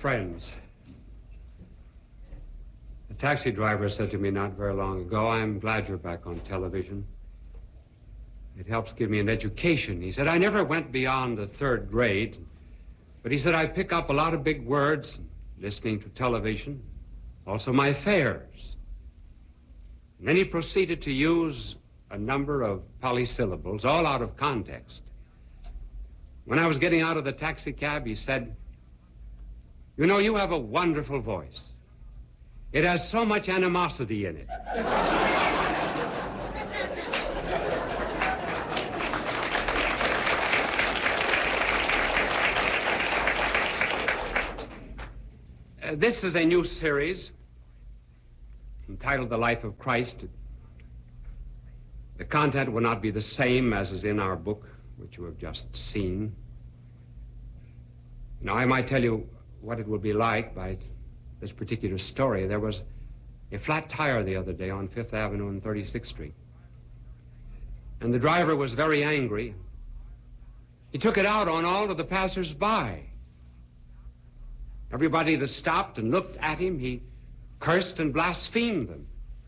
Friends. The taxi driver said to me not very long ago, "I'm glad you're back on television. It helps give me an education." He said, "I never went beyond the 3rd grade, but he said, I pick up a lot of big words listening to television, also my fares." And then he proceeded to use a number of polysyllables, all out of context. When I was getting out of the taxi cab, he said, "You know, you have a wonderful voice. It has so much animosity in it." This is a new series entitled The Life of Christ. The content will not be the same as is in our book, which you have just seen. Now, I might tell you what it will be like by this particular story. There was a flat tire the other day on 5th Avenue and 36th Street. And the driver was very angry. He took it out on all of the passers-by. Everybody that stopped and looked at him, he cursed and blasphemed them.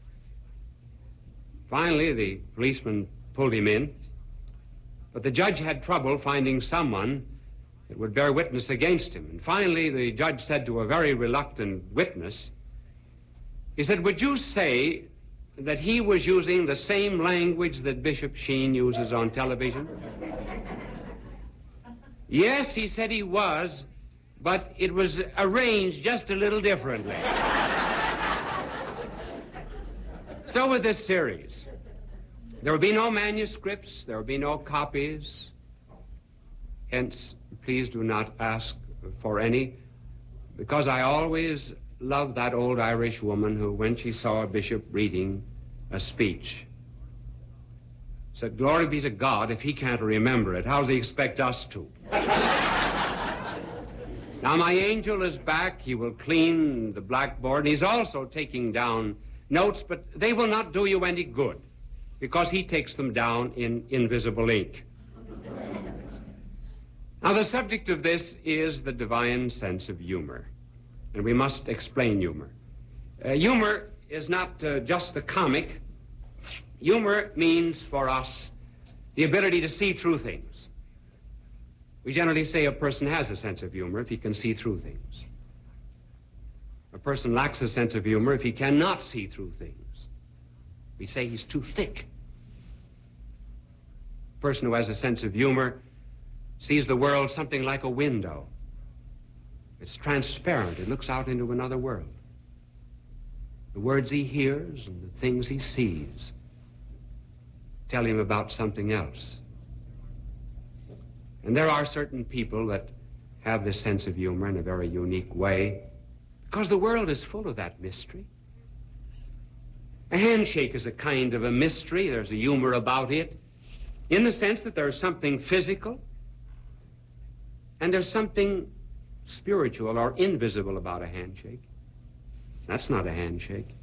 Finally, the policeman pulled him in, but the judge had trouble finding someone that would bear witness against him. And finally, the judge said to a very reluctant witness, he said, "Would you say that he was using the same language that Bishop Sheen uses on television?" "Yes," he said, "he was, but it was arranged just a little differently." So with this series, there will be no manuscripts, there will be no copies. Hence, please do not ask for any, because I always loved that old Irish woman who, when she saw a bishop reading a speech, said, "Glory be to God, if he can't remember it, how does he expect us to?" Now, my angel is back. He will clean the blackboard, and he's also taking down notes, but they will not do you any good, because he takes them down in invisible ink. Now, the subject of this is the divine sense of humor, and we must explain humor. Humor is not just the comic. Humor means for us the ability to see through things. We generally say a person has a sense of humor if he can see through things. A person lacks a sense of humor if he cannot see through things. We say he's too thick. A person who has a sense of humor sees the world something like a window. It's transparent. It looks out into another world. The words he hears and the things he sees tell him about something else. And there are certain people that have this sense of humor in a very unique way, because the world is full of that mystery. A handshake is a kind of a mystery. There's a humor about it, in the sense that there's something physical and there's something spiritual or invisible about a handshake. That's not a handshake,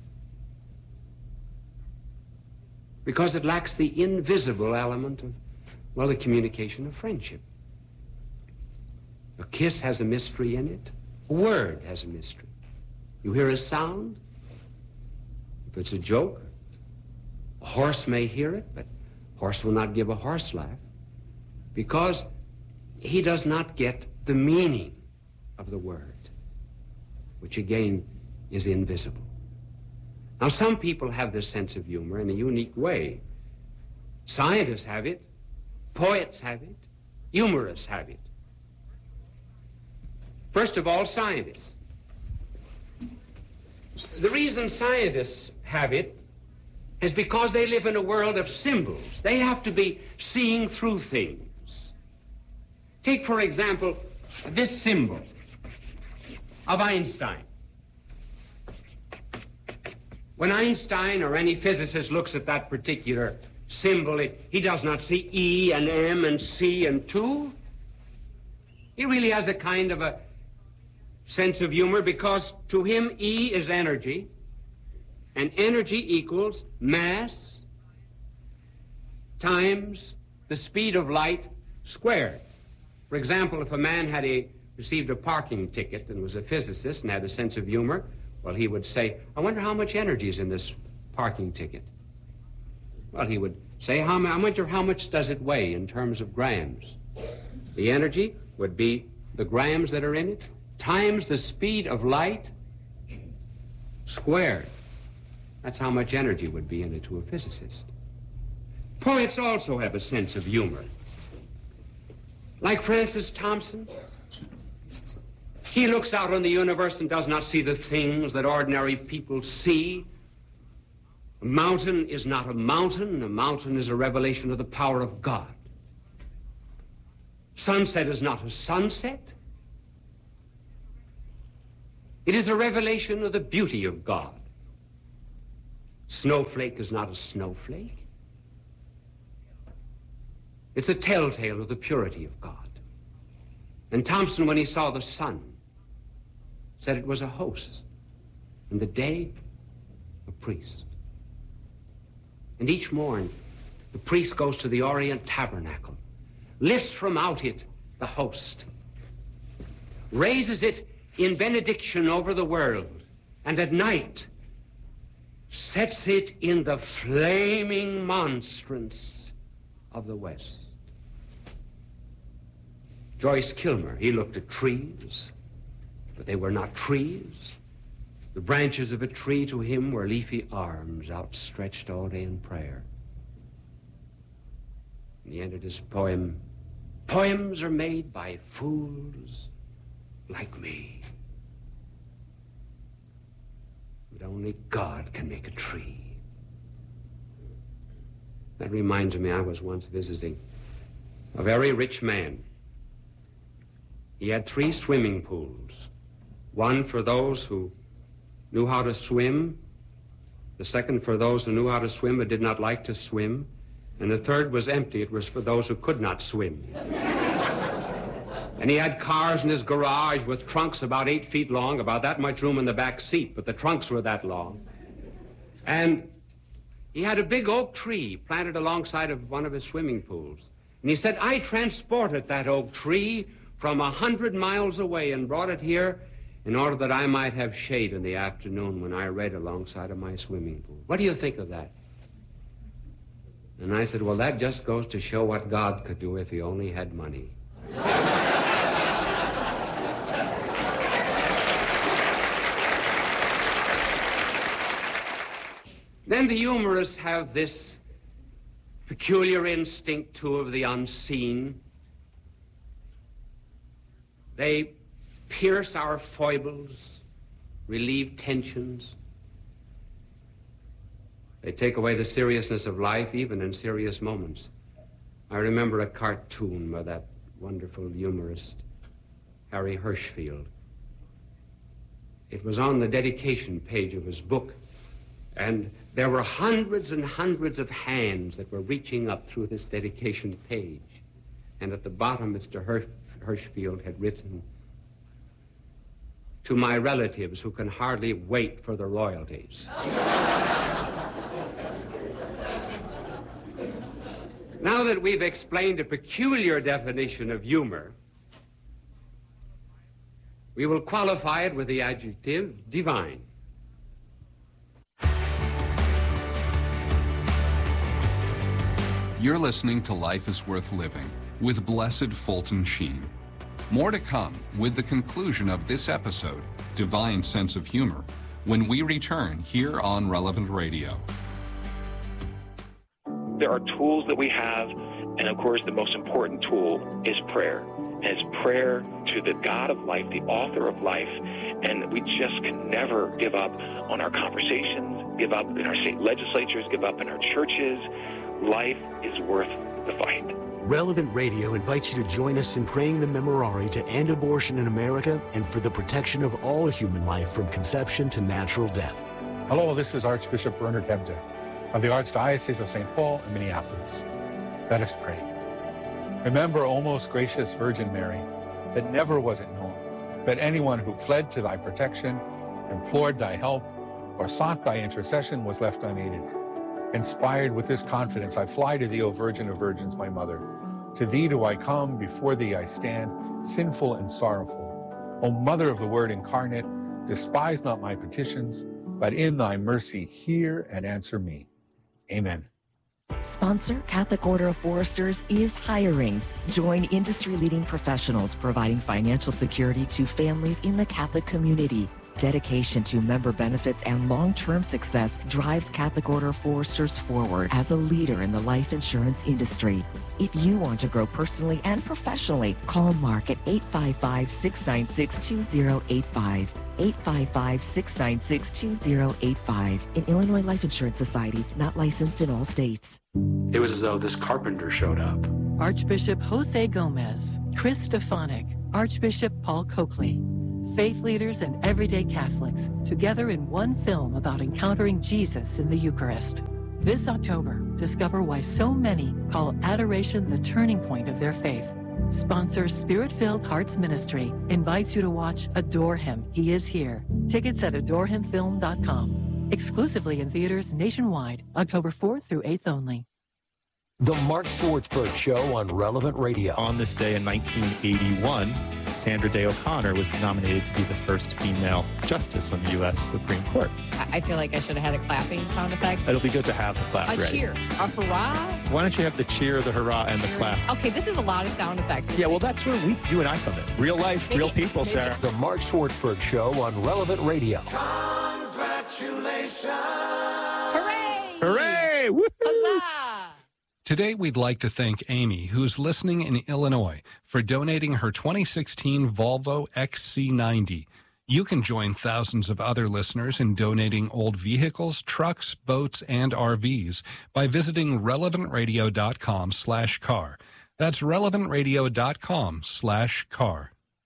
because it lacks the invisible element of, well, the communication of friendship. A kiss has a mystery in it. A word has a mystery. You hear a sound. If it's a joke, a horse may hear it, but a horse will not give a horse laugh, because he does not get the meaning of the word, which again is invisible. Now, some people have this sense of humor in a unique way. Scientists have it, poets have it, humorists have it. First of all, scientists. The reason scientists have it is because they live in a world of symbols. They have to be seeing through things. Take, for example, this symbol of Einstein. When Einstein or any physicist looks at that particular symbol, he does not see E and M and C and 2. He really has a kind of a sense of humor, because to him E is energy, and energy equals mass times the speed of light squared. For example, if a man had a received a parking ticket and was a physicist and had a sense of humor, well, he would say, I wonder how much energy is in this parking ticket. Well, he would say, I wonder how much does it weigh in terms of grams? The energy would be the grams that are in it times the speed of light squared. That's how much energy would be in it to a physicist. Poets also have a sense of humor. Like Francis Thompson, he looks out on the universe and does not see the things that ordinary people see. A mountain is not a mountain. A mountain is a revelation of the power of God. Sunset is not a sunset. It is a revelation of the beauty of God. Snowflake is not a snowflake. It's a telltale of the purity of God. And Thompson, when he saw the sun, said it was a host, and the day, a priest. And each morn, the priest goes to the Orient Tabernacle, lifts from out it the host, raises it in benediction over the world, and at night sets it in the flaming monstrance of the West. Joyce Kilmer, he looked at trees, but they were not trees. The branches of a tree to him were leafy arms outstretched all day in prayer. And he ended his poem, poems are made by fools like me. But only God can make a tree. That reminds me, I was once visiting a very rich man. He had 3 swimming pools. One for those who knew how to swim, the second for those who knew how to swim but did not like to swim, and the third was empty. It was for those who could not swim. And he had cars in his garage with trunks about 8 feet long, about that much room in the back seat, but the trunks were that long. And he had a big oak tree planted alongside of one of his swimming pools. And he said, I transported that oak tree from 100 miles away and brought it here in order that I might have shade in the afternoon when I read alongside of my swimming pool. What do you think of that? And I said, well, that just goes to show what God could do if he only had money. Then the humorists have this peculiar instinct, too, of the unseen. They pierce our foibles, relieve tensions. They take away the seriousness of life, even in serious moments. I remember a cartoon by that wonderful humorist, Harry Hirschfield. It was on the dedication page of his book, and there were hundreds and hundreds of hands that were reaching up through this dedication page. And at the bottom, Mr. Hirschfield had written, to my relatives who can hardly wait for the royalties. Now that we've explained a peculiar definition of humor, we will qualify it with the adjective divine. You're listening to Life is Worth Living with Blessed Fulton Sheen. More to come with the conclusion of this episode, Divine Sense of Humor, when we return here on Relevant Radio. There are tools that we have, and of course the most important tool is prayer. And it's prayer to the God of life, the author of life, and we just can never give up on our conversations, give up in our state legislatures, give up in our churches. Life is worth the fight. Relevant Radio invites you to join us in praying the Memorare to end abortion in America and for the protection of all human life from conception to natural death. Hello, this is Archbishop Bernard Hebda of the Archdiocese of St. Paul and Minneapolis. Let us pray. Remember, O most gracious Virgin Mary, that never was it known that anyone who fled to thy protection, implored thy help, or sought thy intercession was left unaided. Inspired with this confidence, I fly to thee, O Virgin of Virgins, my mother. To thee do I come, before thee I stand, sinful and sorrowful. O Mother of the Word incarnate, despise not my petitions, but in thy mercy hear and answer me. Amen. Sponsor Catholic Order of Foresters is hiring. Join industry-leading professionals providing financial security to families in the Catholic community. Dedication to member benefits and long-term success drives Catholic Order of Foresters forward as a leader in the life insurance industry. If you want to grow personally and professionally, call Mark at 855-696-2085. 855-696-2085. An Illinois Life Insurance Society, not licensed in all states. It was as though this carpenter showed up. Archbishop Jose Gomez, Chris Stefanik, Archbishop Paul Coakley. Faith leaders and everyday Catholics together in one film about encountering Jesus in the Eucharist. This October, discover why so many call adoration the turning point of their faith. Sponsor Spirit-Filled Hearts Ministry invites you to watch Adore Him, He Is Here. Tickets at adorehimfilm.com. Exclusively in theaters nationwide, October 4th through 8th only. The Mark Swartzberg Show on Relevant Radio. On this day in 1981, Sandra Day O'Connor was nominated to be the first female justice on the U.S. Supreme Court. I feel like I should have had a clapping sound effect. It'll be good to have the clap ready. A cheer. A hurrah? Why don't you have the cheer, the hurrah, and the clap? Okay, this is a lot of sound effects. Yeah, well, that's where you and I come in. Real life, real people, Sarah. The Mark Swartzberg Show on Relevant Radio. Congratulations! Hooray! Hooray! Woo-hoo! Huzzah! Today, we'd like to thank Amy, who's listening in Illinois, for donating her 2016 Volvo XC90. You can join thousands of other listeners in donating old vehicles, trucks, boats, and RVs by visiting relevantradio.com/car. That's relevantradio.com/car.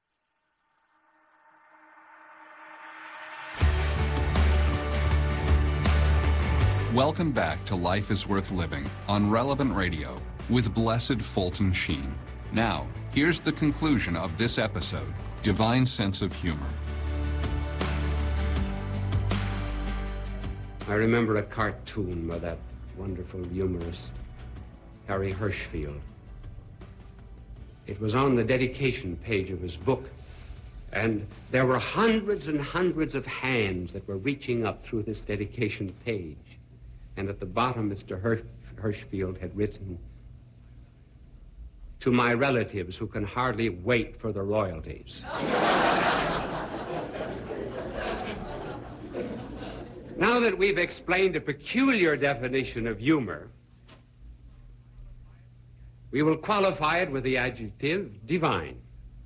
Welcome back to Life is Worth Living on Relevant Radio with Blessed Fulton Sheen. Now, here's the conclusion of this episode, Divine Sense of Humor. I remember a cartoon by that wonderful humorist, Harry Hirschfield. It was on the dedication page of his book, and there were hundreds and hundreds of hands that were reaching up through this dedication page. And at the bottom, Mr. Hirschfield had written, "To my relatives who can hardly wait for the royalties." Now that we've explained a peculiar definition of humor, we will qualify it with the adjective divine.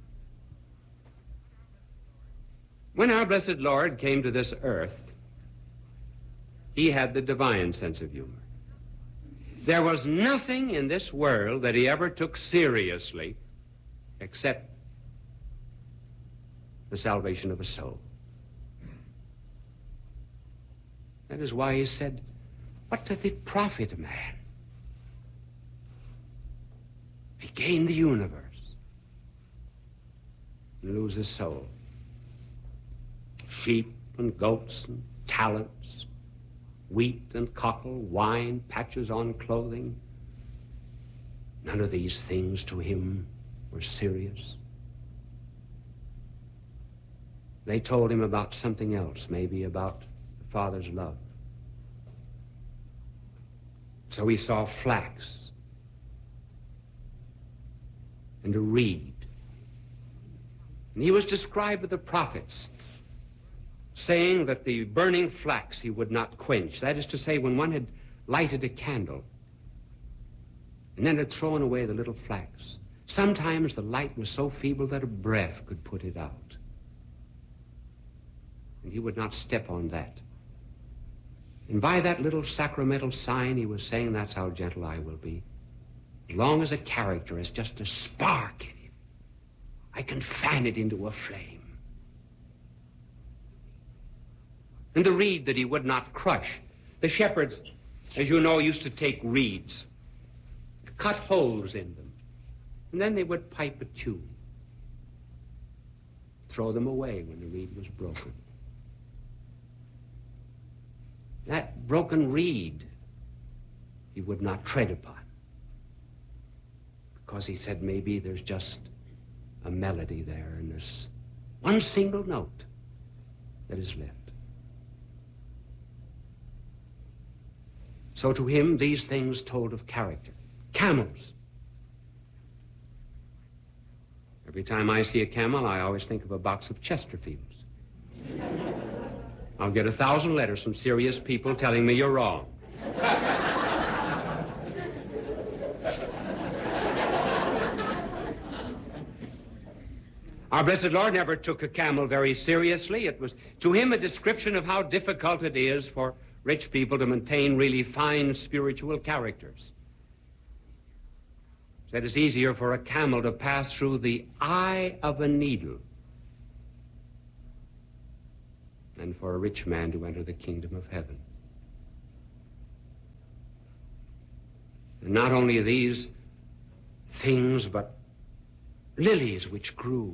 When our blessed Lord came to this earth, he had the divine sense of humor. There was nothing in this world that he ever took seriously except the salvation of a soul. That is why he said, "What doth it profit a man if he gain the universe and lose his soul?" Sheep and goats and talents, wheat and cockle, wine, patches on clothing. None of these things to him were serious. They told him about something else, maybe about the Father's love. So he saw flax and a reed. And he was described with the prophets, saying that the burning flax he would not quench. That is to say, when one had lighted a candle and then had thrown away the little flax, sometimes the light was so feeble that a breath could put it out. And he would not step on that. And by that little sacramental sign, he was saying, that's how gentle I will be. As long as a character has just a spark in it, I can fan it into a flame. And the reed that he would not crush. The shepherds, as you know, used to take reeds, cut holes in them, and then they would pipe a tune, throw them away when the reed was broken. That broken reed he would not tread upon, because he said maybe there's just a melody there, and there's one single note that is left. So to him, these things told of character. Camels. Every time I see a camel, I always think of a box of Chesterfields. I'll get 1,000 letters from serious people telling me you're wrong. Our blessed Lord never took a camel very seriously. It was, to him, a description of how difficult it is for rich people to maintain really fine spiritual characters. He said it's easier for a camel to pass through the eye of a needle than for a rich man to enter the kingdom of heaven. And not only these things, but lilies which grew.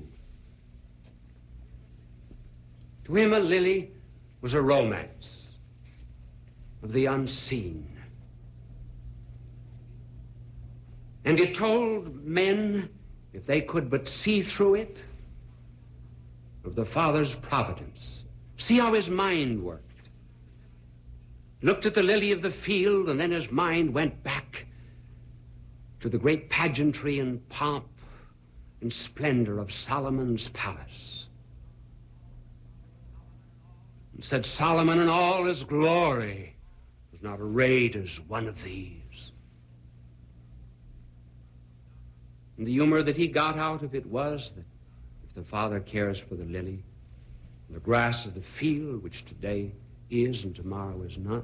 To him, a lily was a romance of the unseen. And it told men, if they could but see through it, of the Father's providence. See how his mind worked. Looked at the lily of the field, and then his mind went back to the great pageantry and pomp and splendor of Solomon's palace. And said, Solomon in all his glory was not arrayed as one of these. And the humor that he got out of it was that if the Father cares for the lily, the grass of the field, which today is and tomorrow is not,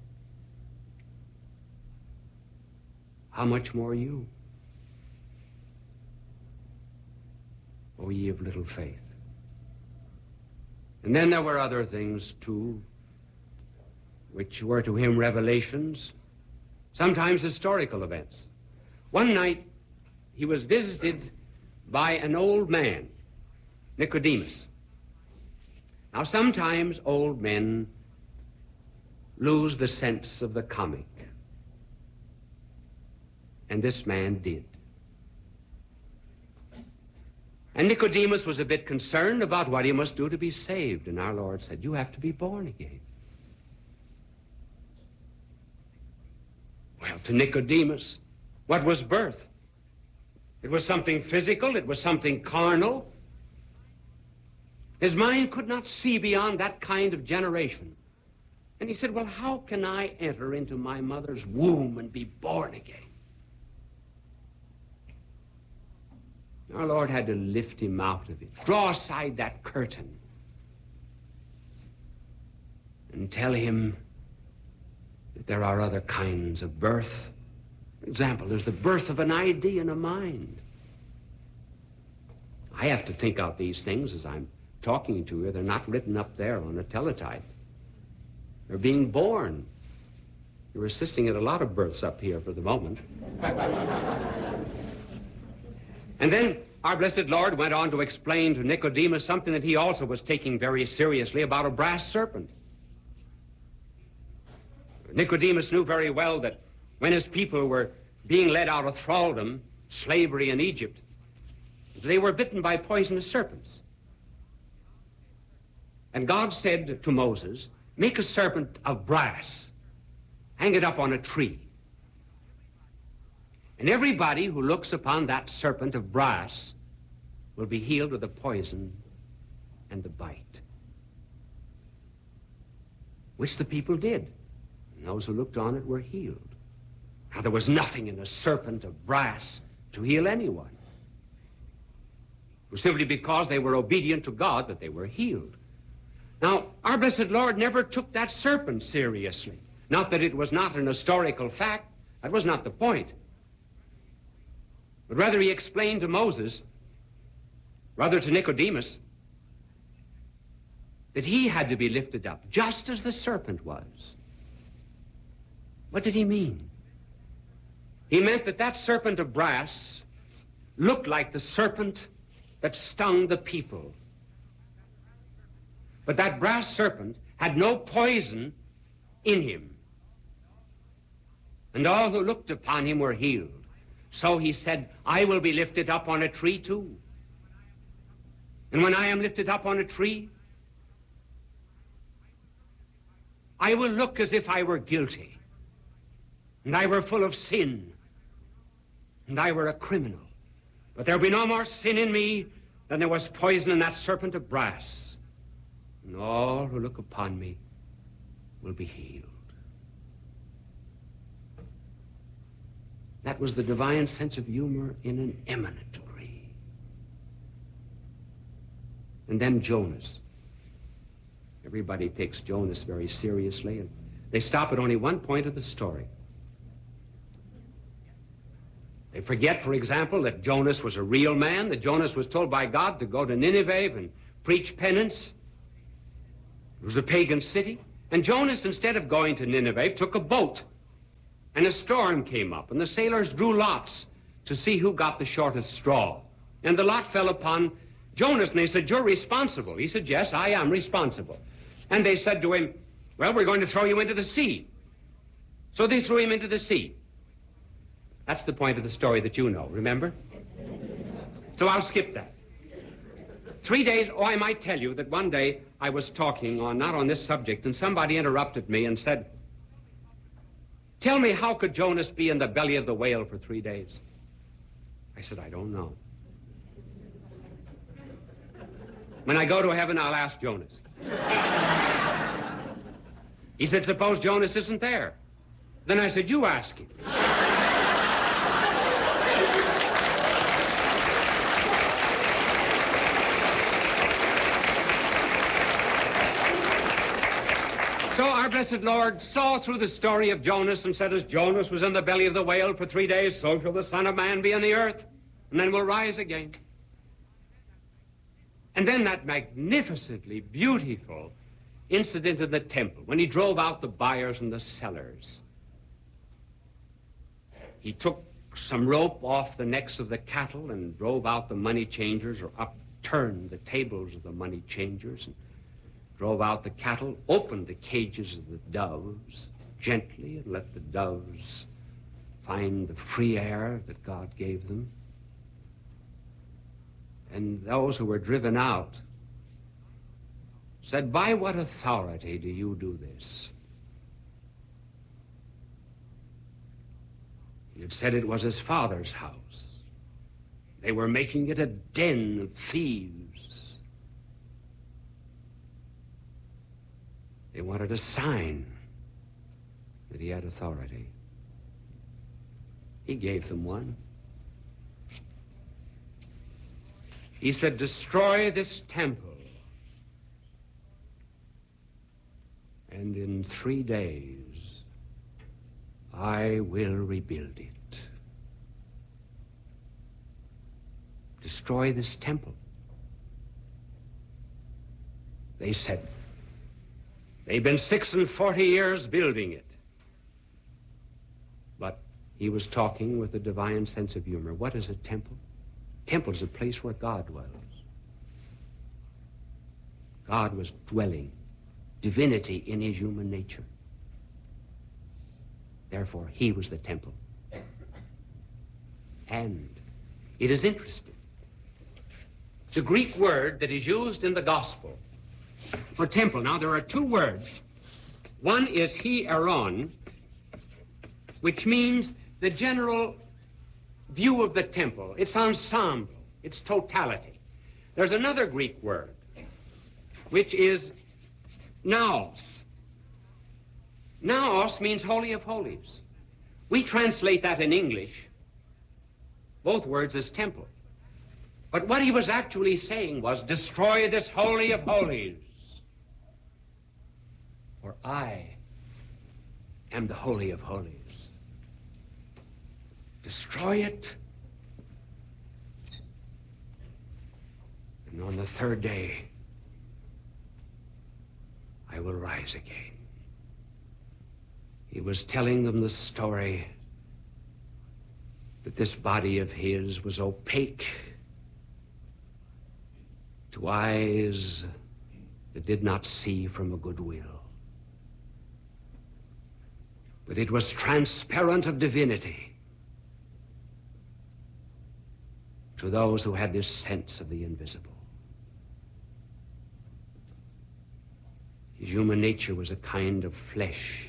how much more you, O ye of little faith? And then there were other things, too, which were to him revelations, sometimes historical events. One night, he was visited by an old man, Nicodemus. Now, sometimes old men lose the sense of the comic. And this man did. And Nicodemus was a bit concerned about what he must do to be saved. And our Lord said, you have to be born again. Well, to Nicodemus, what was birth? It was something physical. It was something carnal. His mind could not see beyond that kind of generation. And he said, well, how can I enter into my mother's womb and be born again? Our Lord had to lift him out of it, draw aside that curtain, and tell him that there are other kinds of birth. For example, there's the birth of an idea in a mind. I have to think out these things as I'm talking to you. They're not written up there on a teletype. They're being born. You're assisting at a lot of births up here for the moment. And then our blessed Lord went on to explain to Nicodemus something that he also was taking very seriously about a brass serpent. Nicodemus knew very well that when his people were being led out of thraldom, slavery in Egypt, they were bitten by poisonous serpents. And God said to Moses, make a serpent of brass, hang it up on a tree. And everybody who looks upon that serpent of brass will be healed of the poison and the bite. Which the people did. And those who looked on it were healed. Now, there was nothing in a serpent of brass to heal anyone. It was simply because they were obedient to God that they were healed. Now, our blessed Lord never took that serpent seriously. Not that it was not an historical fact. That was not the point. But rather he explained to Moses, rather to Nicodemus, that he had to be lifted up, just as the serpent was. What did he mean? He meant that that serpent of brass looked like the serpent that stung the people. But that brass serpent had no poison in him. And all who looked upon him were healed. So he said, I will be lifted up on a tree too. And when I am lifted up on a tree, I will look as if I were guilty, and I were full of sin, and I were a criminal. But there will be no more sin in me than there was poison in that serpent of brass. And all who look upon me will be healed. That was the divine sense of humor in an eminent degree. And then Jonas. Everybody takes Jonas very seriously, and they stop at only one point of the story. They forget, for example, that Jonas was a real man, that Jonas was told by God to go to Nineveh and preach penance. It was a pagan city. And Jonas, instead of going to Nineveh, took a boat. And a storm came up, and the sailors drew lots to see who got the shortest straw. And the lot fell upon Jonas, and they said, you're responsible. He said, yes, I am responsible. And they said to him, well, we're going to throw you into the sea. So they threw him into the sea. That's the point of the story that you know, remember? So I'll skip that. 3 days, I might tell you that one day I was talking not on this subject, and somebody interrupted me and said, tell me, how could Jonas be in the belly of the whale for 3 days? I said, I don't know. When I go to heaven, I'll ask Jonas. He said, suppose Jonas isn't there. Then I said, you ask him. So our blessed Lord saw through the story of Jonas and said, as Jonas was in the belly of the whale for 3 days, so shall the Son of Man be on the earth, and then will rise again. And then that magnificently beautiful incident in the temple, when he drove out the buyers and the sellers. He took some rope off the necks of the cattle and drove out the money changers, or upturned the tables of the money changers, and drove out the cattle, opened the cages of the doves gently, and let the doves find the free air that God gave them. And those who were driven out said, by what authority do you do this? He had said it was his father's house. They were making it a den of thieves. They wanted a sign that he had authority. He gave them one. He said, destroy this temple, and in 3 days I will rebuild it. Destroy this temple. They said, they've been 46 years building it. But he was talking with a divine sense of humor. What is a temple? Temple is a place where God dwells. God was dwelling, divinity in his human nature. Therefore, he was the temple. And it is interesting. The Greek word that is used in the gospel for temple. Now, there are 2 words. One is hieron, which means the general view of the temple, its ensemble, its totality. There's another Greek word, which is naos. Naos means Holy of Holies. We translate that in English, both words, as temple. But what he was actually saying was, destroy this Holy of Holies, for I am the Holy of Holies. Destroy it, and on the 3rd day, I will rise again. He was telling them the story that this body of his was opaque to eyes that did not see from a good will. But it was transparent of divinity. to those who had this sense of the invisible. His human nature was a kind of flesh,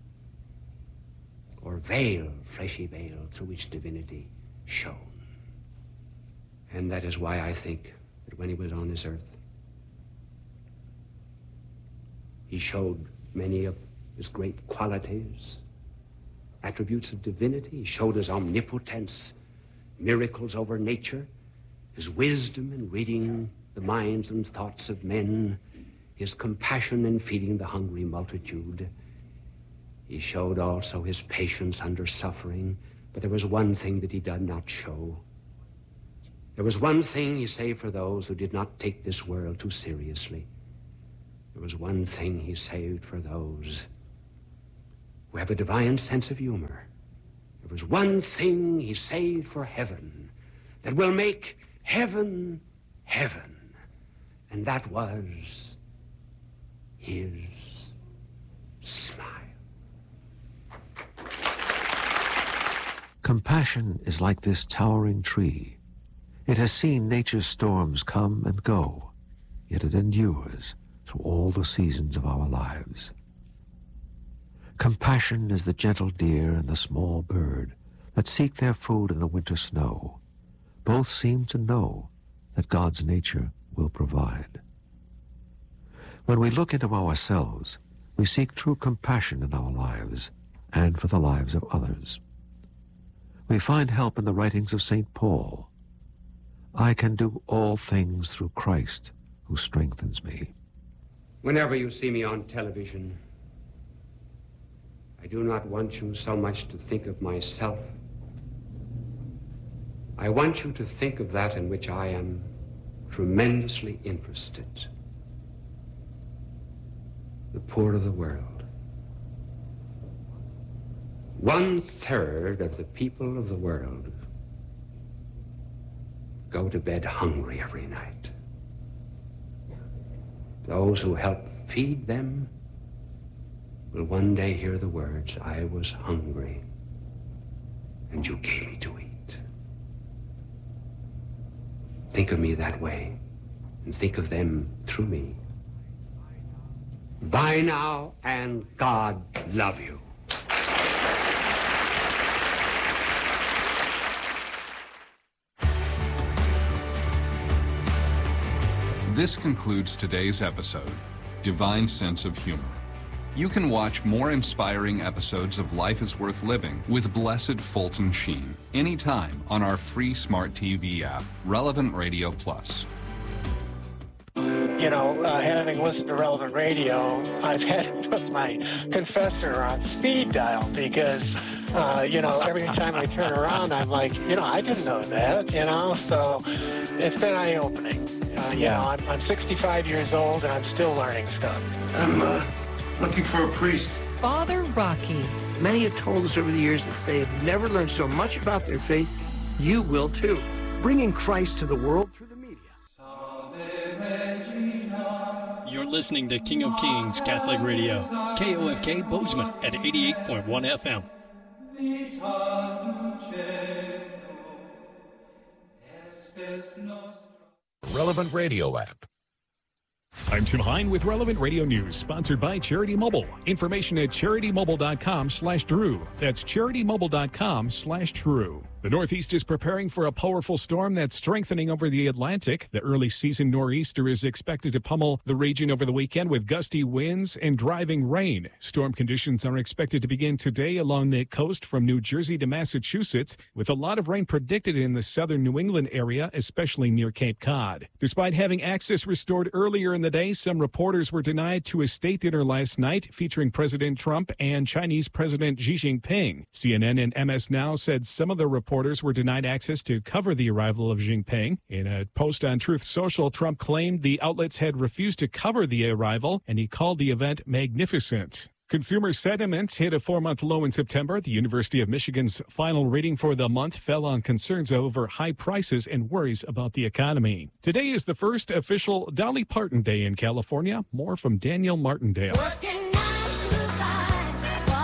or veil, fleshy veil, through which divinity shone. And that is why I think that when he was on this earth, he showed many of his great qualities, attributes of divinity. He showed his omnipotence, miracles over nature, his wisdom in reading the minds and thoughts of men, his compassion in feeding the hungry multitude. He showed also his patience under suffering, but there was one thing that he did not show. There was one thing he saved for those who did not take this world too seriously. There was one thing he saved for those who have a divine sense of humor. There was one thing he saved for heaven that will make heaven heaven, and that was his smile. Compassion is like this towering tree. It has seen nature's storms come and go, yet it endures through all the seasons of our lives. Compassion is the gentle deer and the small bird that seek their food in the winter snow. Both seem to know that God's nature will provide. When we look into ourselves, we seek true compassion in our lives and for the lives of others. We find help in the writings of St. Paul. I can do all things through Christ who strengthens me. Whenever you see me on television, I do not want you so much to think of myself. I want you to think of that in which I am tremendously interested. The poor of the world. 1/3 of the people of the world go to bed hungry every night. Those who help feed them will one day hear the words, I was hungry, and you gave me to eat. Think of me that way, and think of them through me. Bye now, and God love you. This concludes today's episode, Divine Sense of Humor. You can watch more inspiring episodes of Life is Worth Living with Blessed Fulton Sheen anytime on our free smart TV app, Relevant Radio Plus. You know, having listened to Relevant Radio, I've had to put my confessor on speed dial because, every time I turn around, I'm like, I didn't know that, so it's been eye-opening. I'm 65 years old and I'm still learning stuff. I'm looking for a priest. Father Rocky. Many have told us over the years that they have never learned so much about their faith. You will too. Bringing Christ to the world through the media. You're listening to King of Kings Catholic Radio, KOFK Bozeman at 88.1 FM. Relevant Radio app. I'm Tim Hine with Relevant Radio News, sponsored by Charity Mobile. Information at CharityMobile.com/Drew. That's CharityMobile.com/Drew. The Northeast is preparing for a powerful storm that's strengthening over the Atlantic. The early season nor'easter is expected to pummel the region over the weekend with gusty winds and driving rain. Storm conditions are expected to begin today along the coast from New Jersey to Massachusetts, with a lot of rain predicted in the southern New England area, especially near Cape Cod. Despite having access restored earlier in the day, some reporters were denied to a state dinner last night featuring President Trump and Chinese President Xi Jinping. CNN and MS Now said some of the reporters were denied access to cover the arrival of Jinping. In a post on Truth Social, Trump claimed the outlets had refused to cover the arrival, and he called the event magnificent. Consumer sentiment hit a 4-month low in September. The University of Michigan's final reading for the month fell on concerns over high prices and worries about the economy. Today is the first official Dolly Parton Day in California. More from Daniel Martindale.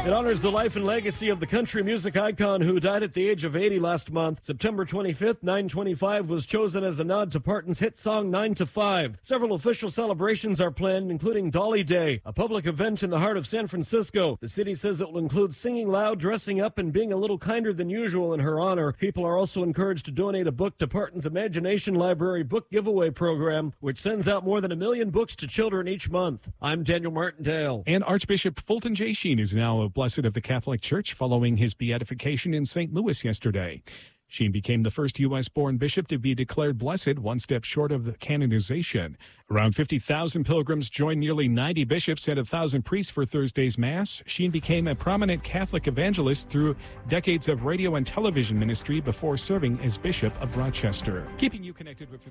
It honors the life and legacy of the country music icon who died at the age of 80 last month. September 25th, 925 was chosen as a nod to Parton's hit song 9 to 5. Several official celebrations are planned, including Dolly Day, a public event in the heart of San Francisco. The city says it will include singing loud, dressing up, and being a little kinder than usual in her honor. People are also encouraged to donate a book to Parton's Imagination Library book giveaway program, which sends out more than 1 million books to children each month. I'm Daniel Martindale. And Archbishop Fulton J. Sheen is now a blessed of the Catholic Church following his beatification in St. Louis yesterday. Sheen became the first U.S.-born bishop to be declared blessed, one step short of the canonization. Around 50,000 pilgrims joined nearly 90 bishops and 1,000 priests for Thursday's Mass. Sheen became a prominent Catholic evangelist through decades of radio and television ministry before serving as Bishop of Rochester. Keeping you connected with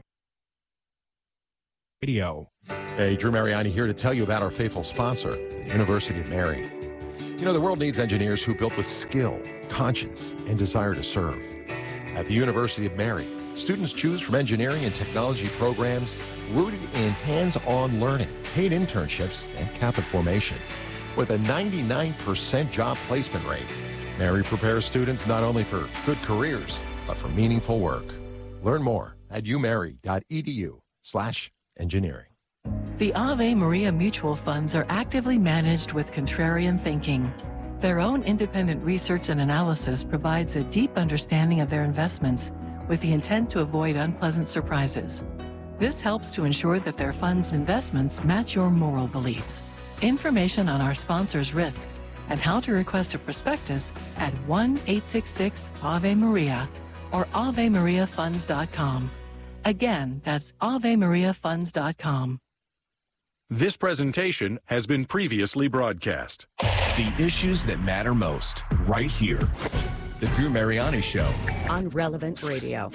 radio. Hey, Drew Mariani here to tell you about our faithful sponsor, the University of Mary. You know, the world needs engineers who built with skill, conscience, and desire to serve. At the University of Mary, students choose from engineering and technology programs rooted in hands-on learning, paid internships, and Catholic formation. With a 99% job placement rate, Mary prepares students not only for good careers, but for meaningful work. Learn more at umary.edu/engineering. The Ave Maria mutual funds are actively managed with contrarian thinking. Their own independent research and analysis provides a deep understanding of their investments with the intent to avoid unpleasant surprises. This helps to ensure that their funds' investments match your moral beliefs. Information on our sponsors' risks and how to request a prospectus at 1-866-AVE-MARIA or AveMariaFunds.com. Again, that's AveMariaFunds.com. This presentation has been previously broadcast. The issues that matter most, right here. The Drew Mariani Show. On Relevant Radio.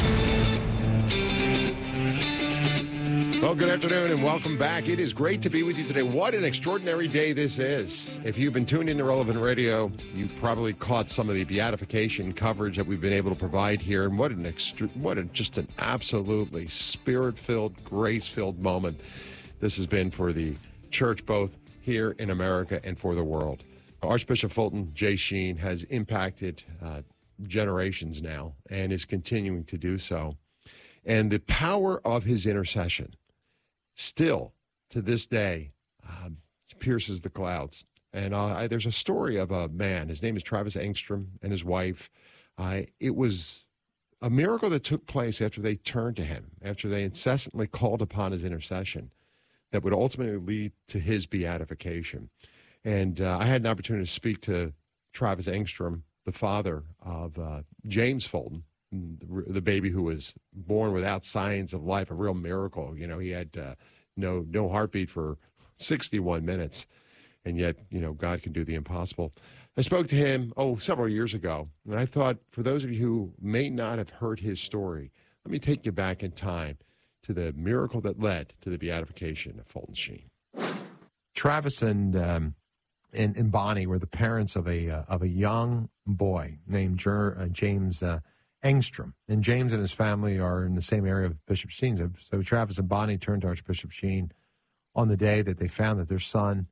Well, good afternoon and welcome back. It is great to be with you today. What an extraordinary day this is. If you've been tuned into Relevant Radio, you've probably caught some of the beatification coverage that we've been able to provide here. And just an absolutely spirit-filled, grace-filled moment this has been for the church, both here in America and for the world. Archbishop Fulton J. Sheen has impacted generations now and is continuing to do so. And the power of his intercession still, to this day, pierces the clouds. And there's a story of a man. His name is Travis Engstrom and his wife. It was a miracle that took place after they turned to him, after they incessantly called upon his intercession, that would ultimately lead to his beatification. And I had an opportunity to speak to Travis Engstrom, the father of James Fulton, the baby who was born without signs of life, a real miracle. You know, he had no heartbeat for 61 minutes, and yet, you know, God can do the impossible. I spoke to him, several years ago, and I thought, for those of you who may not have heard his story, let me take you back in time to the miracle that led to the beatification of Fulton Sheen. Travis and Bonnie were the parents of a young boy named James Engstrom. And James and his family are in the same area of Bishop Sheen's. So Travis and Bonnie turned to Archbishop Sheen on the day that they found that their son,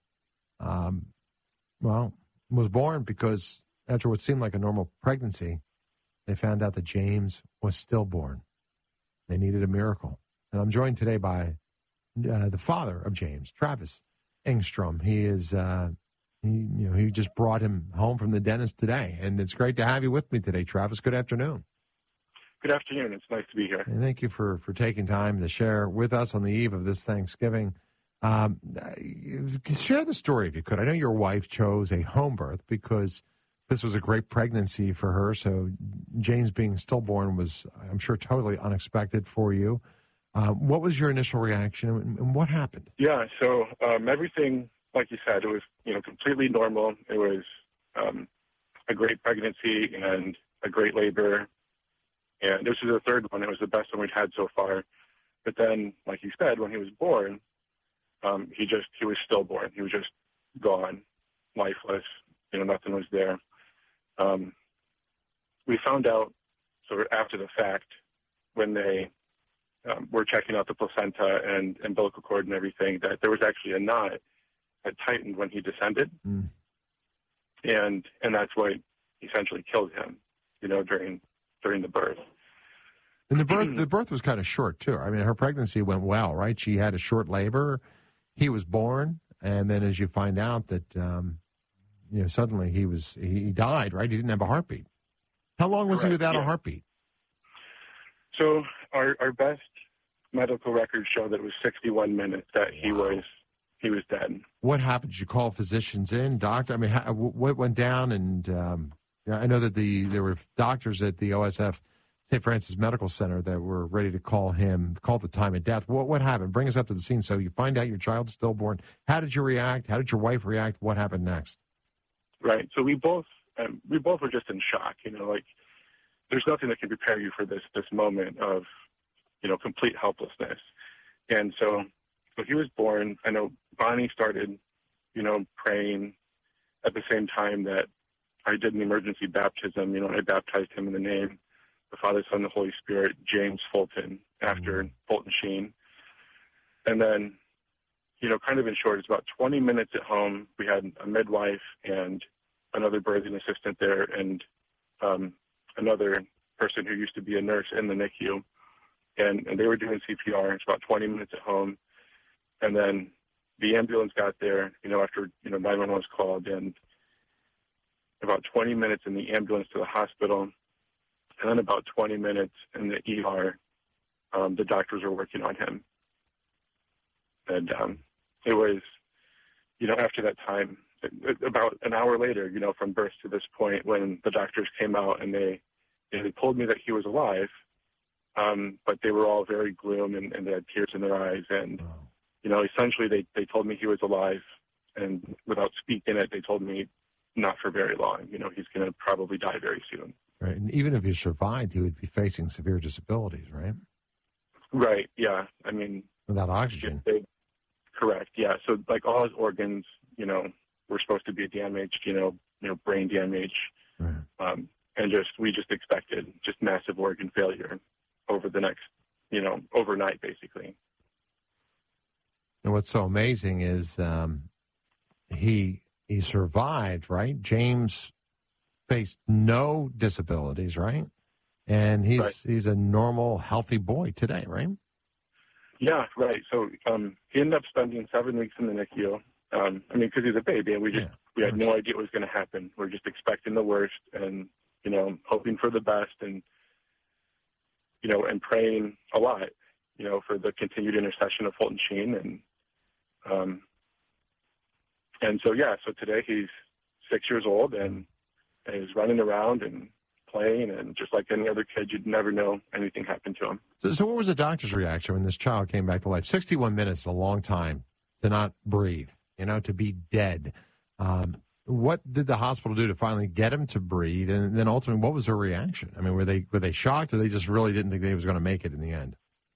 was born, because after what seemed like a normal pregnancy, they found out that James was stillborn. They needed a miracle. And I'm joined today by the father of James, Travis Engstrom. He is, he just brought him home from the dentist today. And it's great to have you with me today, Travis. Good afternoon. Good afternoon. It's nice to be here. And thank you for taking time to share with us on the eve of this Thanksgiving. Share the story if you could. I know your wife chose a home birth because this was a great pregnancy for her. So James being stillborn was, I'm sure, totally unexpected for you. What was your initial reaction and what happened? Yeah, so everything, like you said, it was completely normal. It was a great pregnancy and a great labor. And this was the third one. It was the best one we'd had so far. But then, like you said, when he was born, he was stillborn. He was just gone, lifeless. Nothing was there. We found out sort of after the fact when they were checking out the placenta and umbilical cord and everything that there was actually a knot that tightened when he descended. and that's what essentially killed him, during the birth. And the birth was kind of short too. I mean, her pregnancy went well, right? She had a short labor. He was born, and then as you find out that suddenly he died, right? He didn't have a heartbeat. How long was he without a heartbeat? So our best medical records show that it was 61 minutes that he was dead. What happened? Did you call physicians in, doctor? I mean, what went down? And I know that there were doctors at the OSF St. Francis Medical Center that were ready to call the time of death. What happened? Bring us up to the scene. So you find out your child's stillborn. How did you react? How did your wife react? What happened next? Right. So we both were just in shock. There's nothing that can prepare you for this moment of, complete helplessness. And so he was born. I know Bonnie started, praying at the same time that I did an emergency baptism. I baptized him in the name of the Father, Son, and the Holy Spirit, James Fulton, after Fulton Sheen. And then, kind of in short, it's about 20 minutes at home. We had a midwife and another birthing assistant there, and another person who used to be a nurse in the NICU. And they were doing CPR. It's about 20 minutes at home. And then the ambulance got there, after, 911 was called, and about 20 minutes in the ambulance to the hospital, and then about 20 minutes in the ER, the doctors were working on him. And it was, after that time, about an hour later, from birth to this point, when the doctors came out and they told me that he was alive, but they were all very gloom and they had tears in their eyes. And, essentially they told me he was alive, and without speaking it, they told me not for very long. He's going to probably die very soon. Right. And even if he survived, he would be facing severe disabilities, right? Right. Yeah. I mean, without oxygen. Correct. Yeah. So all his organs, were supposed to be damaged, brain damage. Right. And we just expected just massive organ failure over the next, overnight, basically. And what's so amazing is he survived, right? James faced no disabilities, right? And he's a normal, healthy boy today, right? Yeah, right. So he ended up spending 7 weeks in the NICU. Because he's a baby, and we had no idea what was going to happen. We're just expecting the worst, and hoping for the best, and and praying a lot, for the continued intercession of Fulton Sheen, and so today he's 6 years old and is running around and playing, and just like any other kid, you'd never know anything happened to him. So what was the doctor's reaction when this child came back to life? 61 minutes is a long time to not breathe, to be dead. What did the hospital do to finally get him to breathe? And then ultimately, what was their reaction? I mean, were they shocked, or they just really didn't think they was going to make it in the end?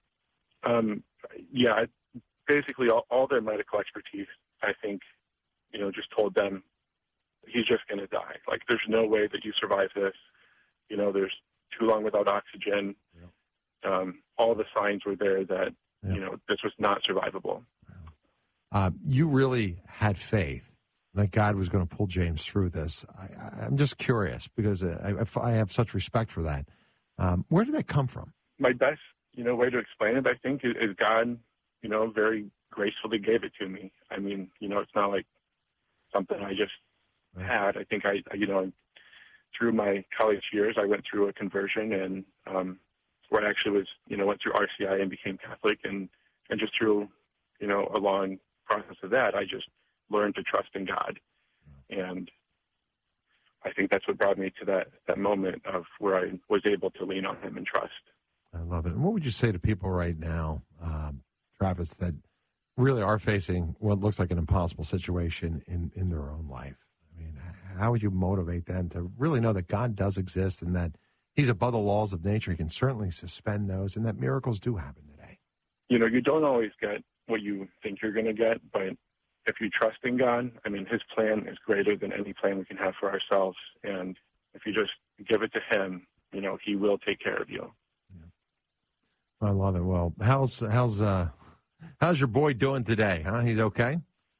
Yeah, basically all their medical expertise, I think, just told them he's just going to die. There's no way that you survive this. There's too long without oxygen. Yeah. All the signs were there that, this was not survivable. You really had faith that God was going to pull James through this. I'm just curious, because I have such respect for that. Where did that come from? My best, way to explain it, I think, is God, very gracefully gave it to me. I mean, it's not like something I just had. I think through my college years, I went through a conversion, and where I actually was, went through RCI and became Catholic, and just through, a long process of that, I just learned to trust in God. And I think that's what brought me to that moment of where I was able to lean on him and trust. I love it. And what would you say to people right now, Travis, that really are facing what looks like an impossible situation in their own life? I mean, how would you motivate them to really know that God does exist, and that he's above the laws of nature? He can certainly suspend those, and that miracles do happen today. You don't always get what you think you're going to get, but if you trust in God, I mean, his plan is greater than any plan we can have for ourselves. And if you just give it to him, he will take care of you. Yeah. I love it. Well, how's your boy doing today? Huh? He's okay?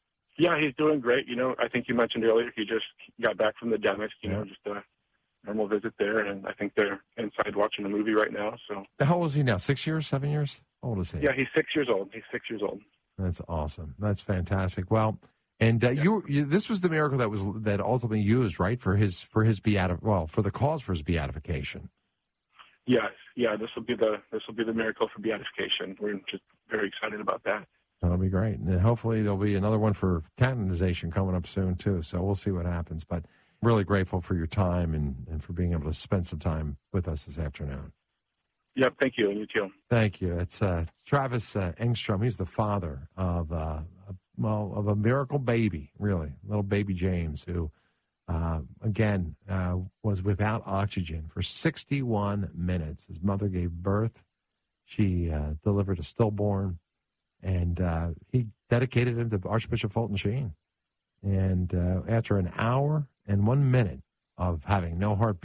Yeah, he's doing great. I think you mentioned earlier he just got back from the dentist, just a normal visit there, and I think they're inside watching a movie right now. So How old is he now? 6 years, 7 years? How old is he? Yeah, he's 6 years old. That's awesome. That's fantastic. Well, and this was the miracle that ultimately used, right, for the cause for his beatification. Yes, yeah, this will be the miracle for beatification. We're just very excited about that. That'll be great. And then hopefully there'll be another one for canonization coming up soon, too. So we'll see what happens. But really grateful for your time and for being able to spend some time with us this afternoon. Yep, thank you, and you too. Thank you. It's Travis Engstrom. He's the father of a miracle baby, really, little baby James, who, again, was without oxygen for 61 minutes. His mother gave birth. She delivered a stillborn. And he dedicated him to Archbishop Fulton Sheen. And after an hour and 1 minute of having no heartbeat,